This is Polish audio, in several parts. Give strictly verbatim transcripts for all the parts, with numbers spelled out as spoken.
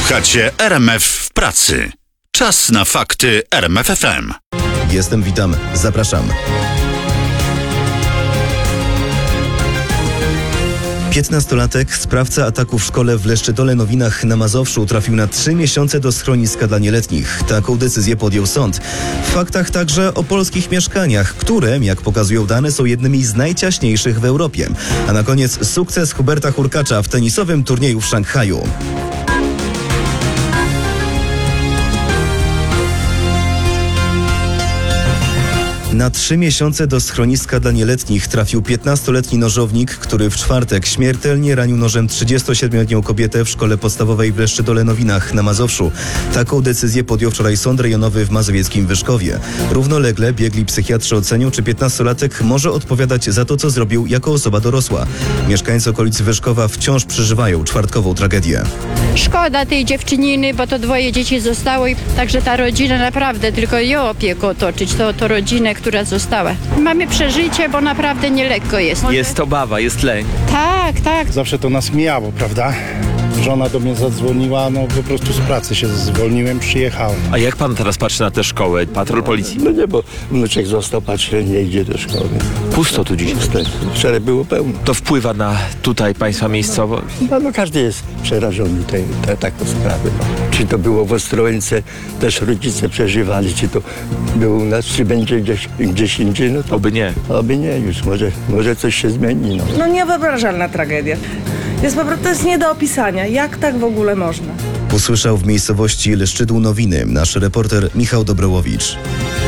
Słuchacie R M F w pracy. Czas na fakty R M F F M. Jestem, witam, zapraszam. piętnastolatek, sprawca ataku w szkole w Leszczytole-Nowinach na Mazowszu, trafił na trzy miesiące do schroniska dla nieletnich. Taką decyzję podjął sąd. W faktach także o polskich mieszkaniach, które, jak pokazują dane, są jednymi z najciaśniejszych w Europie. A na koniec sukces Huberta Hurkacza w tenisowym turnieju w Szanghaju. Na trzy miesiące do schroniska dla nieletnich trafił piętnastoletni nożownik, który w czwartek śmiertelnie ranił nożem trzydziestosiedmioletnią kobietę w szkole podstawowej w Leszczytole-Nowinach na Mazowszu. Taką decyzję podjął wczoraj Sąd Rejonowy w mazowieckim Wyszkowie. Równolegle biegli psychiatrzy ocenią, czy piętnastolatek może odpowiadać za to, co zrobił jako osoba dorosła. Mieszkańcy okolic Wyszkowa wciąż przeżywają czwartkową tragedię. Szkoda tej dziewczyniny, bo to dwoje dzieci zostało i także ta rodzina naprawdę tylko ją opieką otoczyć, to, to rodzinę, która została. Mamy przeżycie, bo naprawdę nielekko jest. Jest obawa, jest lęk. Tak, tak. Zawsze to nas mijało, prawda? Żona do mnie zadzwoniła, no po prostu z pracy się zwolniłem, przyjechałem. A jak pan teraz patrzy na tę szkołę? Patrol policji? No nie, bo wnuczek został, patrzy, nie idzie do szkoły. Pusto tu dziś. Wczoraj było pełno. To wpływa na tutaj państwa miejscowo? No, no każdy jest przerażony tej, tej taką sprawą. No. Czy to było w Ostrołęce, też rodzice przeżywali, czy to było u nas, czy będzie gdzieś, gdzieś indziej, no to... Oby nie. Oby nie, już może, może coś się zmieni, no. No niewyobrażalna tragedia. Jest po prostu, to jest nie do opisania. Jak tak w ogóle można? Usłyszał w miejscowości Leszczydł-Nowiny nasz reporter Michał Dobrołowicz.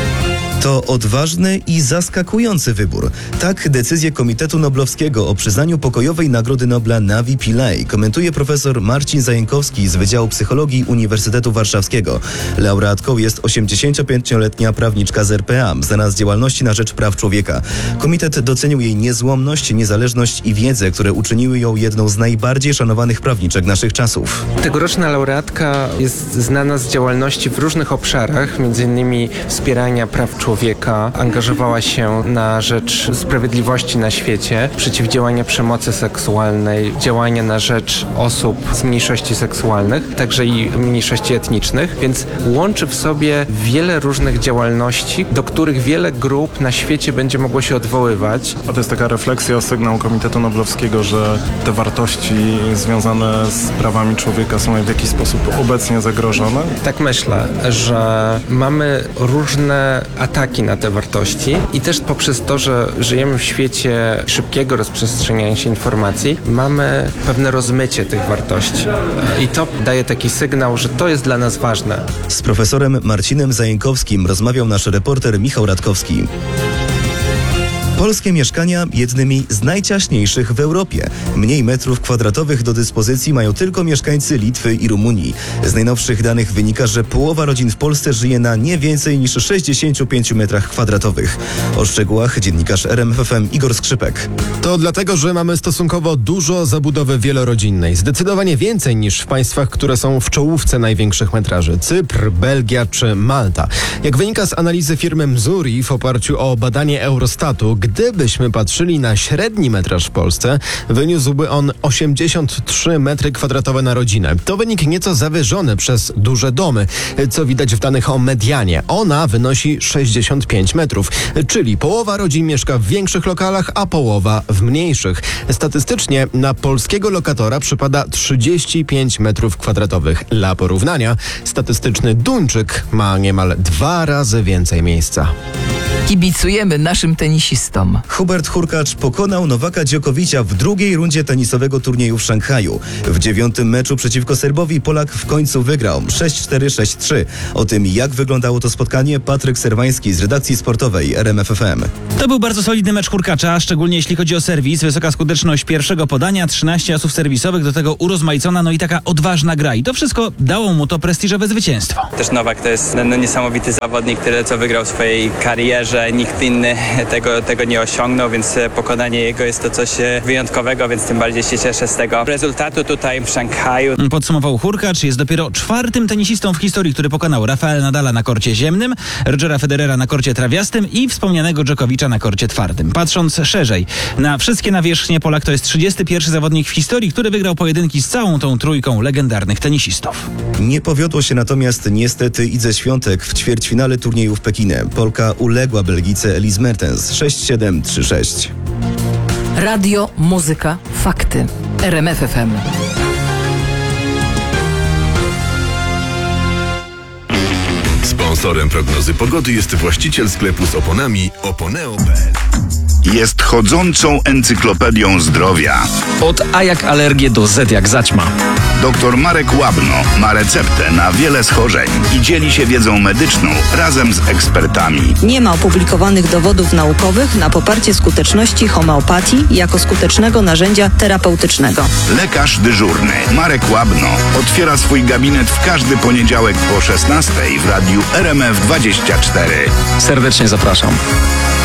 To odważny i zaskakujący wybór. Tak decyzję Komitetu Noblowskiego o przyznaniu pokojowej Nagrody Nobla Navi Pillay komentuje profesor Marcin Zajękowski z Wydziału Psychologii Uniwersytetu Warszawskiego. Laureatką jest osiemdziesięciopięcioletnia prawniczka z R P A, znana z działalności na rzecz praw człowieka. Komitet docenił jej niezłomność, niezależność i wiedzę, które uczyniły ją jedną z najbardziej szanowanych prawniczek naszych czasów. Tegoroczna laureatka jest znana z działalności w różnych obszarach, między innymi wspierania praw człowieka. człowieka, angażowała się na rzecz sprawiedliwości na świecie, przeciwdziałania przemocy seksualnej, działania na rzecz osób z mniejszości seksualnych, także i mniejszości etnicznych, więc łączy w sobie wiele różnych działalności, do których wiele grup na świecie będzie mogło się odwoływać. A to jest taka refleksja, sygnał Komitetu Noblowskiego, że te wartości związane z prawami człowieka są w jakiś sposób obecnie zagrożone? Tak myślę, że mamy różne ataki na te wartości i też poprzez to, że żyjemy w świecie szybkiego rozprzestrzeniania się informacji, mamy pewne rozmycie tych wartości. I to daje taki sygnał, że to jest dla nas ważne. Z profesorem Marcinem Zajękowskim rozmawiał nasz reporter Michał Radkowski. Polskie mieszkania jednymi z najciaśniejszych w Europie. Mniej metrów kwadratowych do dyspozycji mają tylko mieszkańcy Litwy i Rumunii. Z najnowszych danych wynika, że połowa rodzin w Polsce żyje na nie więcej niż sześćdziesięciu pięciu metrach kwadratowych. O szczegółach dziennikarz R M F F M Igor Skrzypek. To dlatego, że mamy stosunkowo dużo zabudowy wielorodzinnej. Zdecydowanie więcej niż w państwach, które są w czołówce największych metraży. Cypr, Belgia czy Malta. Jak wynika z analizy firmy Mzuri w oparciu o badanie Eurostatu, gdybyśmy patrzyli na średni metraż w Polsce, wyniósłby on osiemdziesiąt trzy metry kwadratowe na rodzinę. To wynik nieco zawyżony przez duże domy, co widać w danych o medianie. Ona wynosi sześćdziesiąt pięć metrów, czyli połowa rodzin mieszka w większych lokalach, a połowa w mniejszych. Statystycznie na polskiego lokatora przypada trzydzieści pięć metrów kwadratowych. Dla porównania, statystyczny Duńczyk ma niemal dwa razy więcej miejsca. Kibicujemy naszym tenisistom. Hubert Hurkacz pokonał Nowaka Djokovicia w drugiej rundzie tenisowego turnieju w Szanghaju. W dziewiątym meczu przeciwko Serbowi Polak w końcu wygrał sześć cztery sześć trzy. O tym, jak wyglądało to spotkanie, Patryk Serwański z redakcji sportowej R M F F M. To był bardzo solidny mecz Hurkacza, szczególnie jeśli chodzi o serwis. Wysoka skuteczność pierwszego podania, trzynaście asów serwisowych, do tego urozmaicona, no i taka odważna gra. I to wszystko dało mu to prestiżowe zwycięstwo. Też Nowak to jest no, niesamowity zawodnik, tyle co wygrał w swojej karierze. Nikt inny tego, tego nie osiągnął, więc pokonanie jego jest to coś wyjątkowego, więc tym bardziej się cieszę z tego rezultatu tutaj w Szanghaju. Podsumował Hurkacz, jest dopiero czwartym tenisistą w historii, który pokonał Rafaela Nadala na korcie ziemnym, Rogera Federera na korcie trawiastym i wspomnianego Dżokowicza na korcie twardym. Patrząc szerzej na wszystkie nawierzchnie, Polak to jest trzydziesty pierwszy zawodnik w historii, który wygrał pojedynki z całą tą trójką legendarnych tenisistów. Nie powiodło się natomiast niestety Idze Świątek w ćwierćfinale turnieju w Pekinie. Polka uległa Belgice Elise Mertens sześć siedem trzy sześć. Radio, muzyka, fakty. R M F F M. Sponsorem prognozy pogody jest właściciel sklepu z oponami Oponeo kropka p l. Jest chodzącą encyklopedią zdrowia. Od A jak alergię do Z jak zaćma. Doktor Marek Łabno ma receptę na wiele schorzeń i dzieli się wiedzą medyczną razem z ekspertami. Nie ma opublikowanych dowodów naukowych na poparcie skuteczności homeopatii jako skutecznego narzędzia terapeutycznego. Lekarz dyżurny Marek Łabno otwiera swój gabinet w każdy poniedziałek po szesnastej w radiu R M F dwadzieścia cztery. Serdecznie zapraszam.